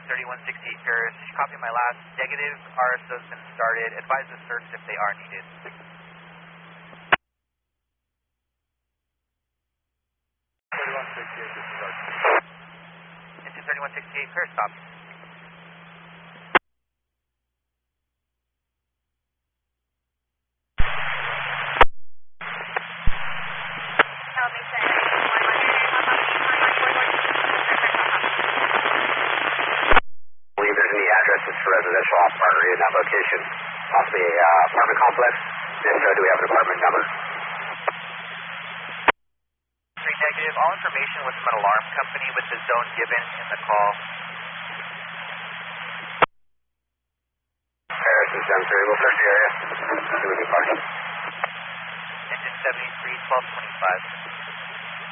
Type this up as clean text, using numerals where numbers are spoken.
3168 Paris. Copy my last. Negative. RSO's been started. Advise the search if they are needed. Engine 3168 Paris, stop. Residential off-partner in that location. Possibly a apartment complex. If so, do we have an apartment number? Straight negative. All information was from an alarm company with the zone given in the call. Paris is 73. We'll search the area. See what we can find. Engine 73, 1225.